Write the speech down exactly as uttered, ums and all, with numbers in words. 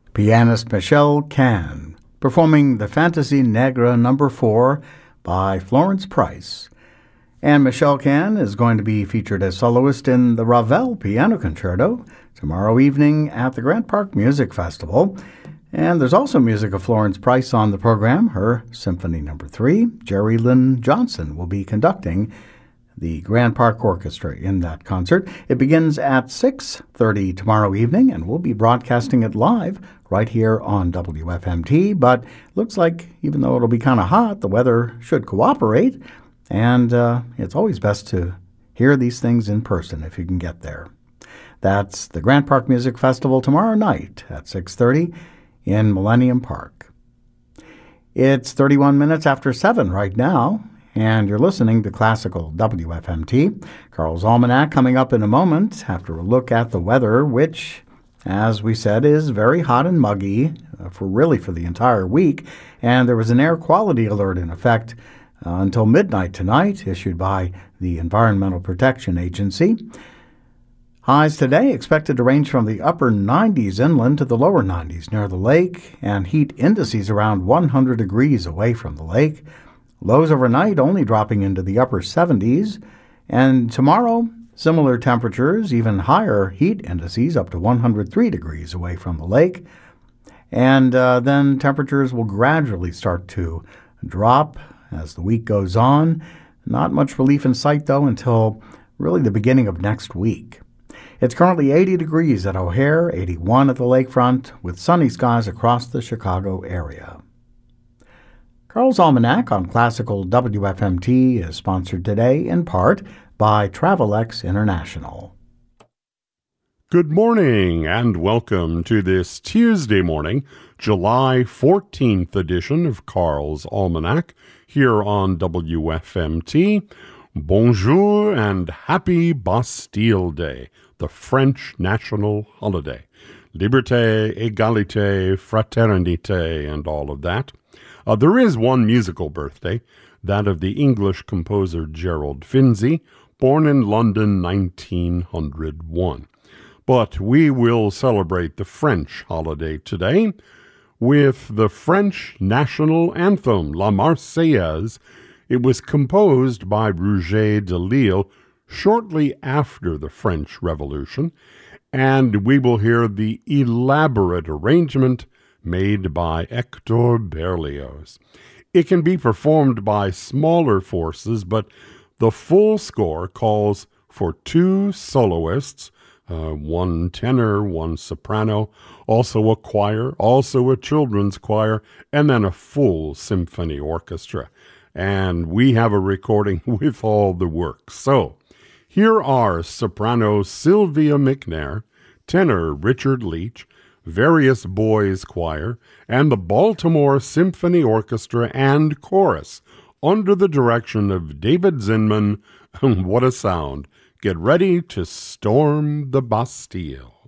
pianist Michelle Kahn, performing the Fantasy Negra number four by Florence Price. And Michelle Kahn is going to be featured as soloist in the Ravel Piano Concerto tomorrow evening at the Grant Park Music Festival. And there's also music of Florence Price on the program, her Symphony number three. Jerry Lynn Johnson will be conducting the Grant Park Orchestra in that concert. It begins at six thirty tomorrow evening, and we'll be broadcasting it live right here on W F M T. But looks like, even though it'll be kind of hot, the weather should cooperate, and uh, it's always best to hear these things in person if you can get there. That's the Grant Park Music Festival tomorrow night at six thirty in Millennium Park. It's thirty-one minutes after seven right now, and you're listening to Classical W F M T. Carl's Almanac coming up in a moment after a look at the weather, which, as we said, is very hot and muggy uh, for really for the entire week. And there was an air quality alert in effect uh, until midnight tonight, issued by the Environmental Protection Agency. Highs today expected to range from the upper nineties inland to the lower nineties near the lake, and heat indices around one hundred degrees away from the lake. Lows overnight only dropping into the upper seventies, and tomorrow, similar temperatures, even higher heat indices up to one hundred three degrees away from the lake. And uh, then temperatures will gradually start to drop as the week goes on. Not much relief in sight, though, until really the beginning of next week. It's currently eighty degrees at O'Hare, eighty-one at the lakefront, with sunny skies across the Chicago area. Carl's Almanac on Classical W F M T is sponsored today in part by Travelex International. Good morning and welcome to this Tuesday morning, July fourteenth edition of Carl's Almanac here on W F M T. Bonjour and happy Bastille Day, the French national holiday. Liberté, égalité, fraternité, and all of that. Uh, there is one musical birthday, that of the English composer Gerald Finzi, born in London nineteen oh one. But we will celebrate the French holiday today with the French national anthem, La Marseillaise. It was composed by Rouget de Lille shortly after the French Revolution, and we will hear the elaborate arrangement made by Hector Berlioz. It can be performed by smaller forces, but the full score calls for two soloists, uh, one tenor, one soprano, also a choir, also a children's choir, and then a full symphony orchestra. And we have a recording with all the works. So, here are soprano Sylvia McNair, tenor Richard Leach, various boys' choir, and the Baltimore Symphony Orchestra and chorus under the direction of David Zinman. What a sound. Get ready to storm the Bastille.